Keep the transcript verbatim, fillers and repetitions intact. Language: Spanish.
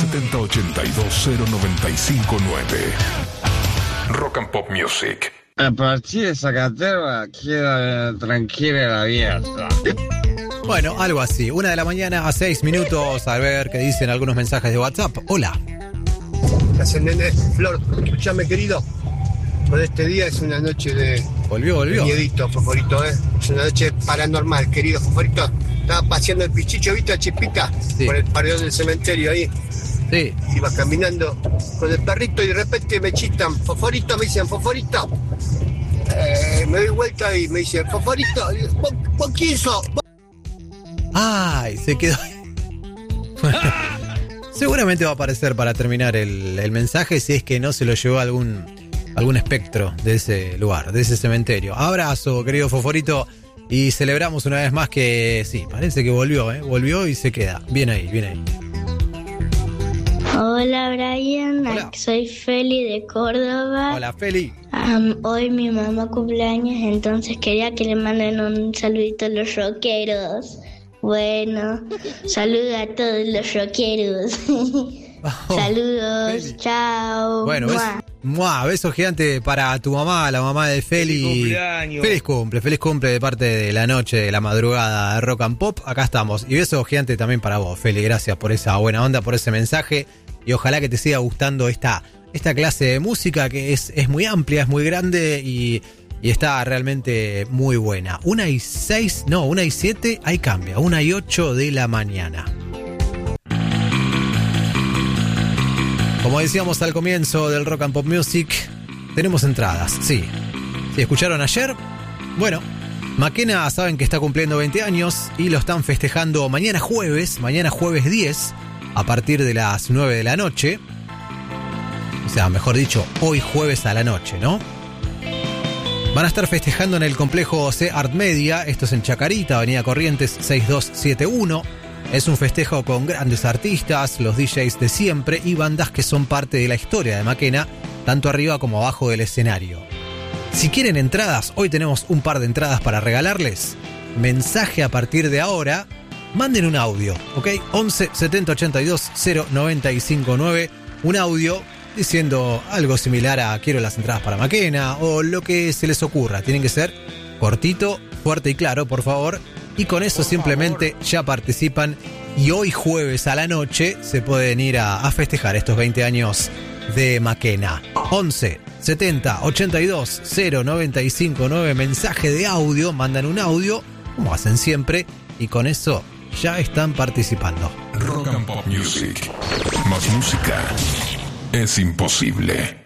setenta ochenta y dos cero noventa y cinco nueve. Rock and Pop Music. A partir de esa caterva queda tranquila la vida. Bueno, algo así. Una de la mañana a seis minutos, a ver qué dicen algunos mensajes de WhatsApp. Hola. Gracias, nene. Flor, escuchame, querido. Por este día es una noche de... Volvió, volvió. de miedito, Foforito, ¿eh? Es una noche paranormal, querido Foforito. Estaba paseando el pichicho, ¿viste a Chispita? Sí. Por el paredón del cementerio ahí. Sí. Iba caminando con el perrito y de repente me chistan, Foforito, me dicen, Foforito. Eh, me doy vuelta y me dicen, Foforito, ¿vos, vos quién sos? Ay, se quedó ahí. Seguramente va a aparecer para terminar el, el mensaje si es que no se lo llevó algún, algún espectro de ese lugar, de ese cementerio. Abrazo, querido Foforito, y celebramos una vez más que sí, parece que volvió, ¿eh? Volvió y se queda. Bien ahí, bien ahí. Hola Brian, Hola. Soy Feli de Córdoba. Hola Feli. Um, hoy mi mamá cumpleaños, entonces quería que le manden un saludito a los rockeros. Bueno, saludo a todos los rockeros. Oh, Saludos, Feli. Chao. Bueno, beso, muah, beso gigante para tu mamá, la mamá de Feli. Feliz cumpleaños. Feliz cumple, feliz cumple de parte de la noche, de la madrugada de Rock and Pop. Acá estamos. Y beso gigante también para vos, Feli. Gracias por esa buena onda, por ese mensaje. Y ojalá que te siga gustando esta, esta clase de música que es, es muy amplia, es muy grande y, y está realmente muy buena. Una y seis, no, una y siete, ahí cambia. Una y ocho de la mañana. Como decíamos al comienzo del Rock and Pop Music, tenemos entradas, sí. ¿Sí escucharon ayer? Bueno, Maquena saben que está cumpliendo veinte años y lo están festejando mañana jueves, mañana jueves diez, a partir de las nueve de la noche. O sea, mejor dicho, hoy jueves a la noche, ¿no? Van a estar festejando en el complejo C Art Media, esto es en Chacarita, Avenida Corrientes seis dos siete uno. Es un festejo con grandes artistas, los D Js de siempre y bandas que son parte de la historia de Maquena, tanto arriba como abajo del escenario. Si quieren entradas, hoy tenemos un par de entradas para regalarles. Mensaje a partir de ahora, manden un audio, ¿ok? once setenta ochenta y dos cero noventa y cinco nueve, un audio diciendo algo similar a quiero las entradas para Maquena o lo que se les ocurra. Tienen que ser cortito, fuerte y claro, por favor. Y con eso simplemente ya participan y hoy jueves a la noche se pueden ir a, a festejar estos veinte años de Maquena. once setenta ochenta y dos cero noventa y cinco nueve, mensaje de audio, mandan un audio, como hacen siempre, y con eso ya están participando. Rock and Pop Music. Más música es imposible.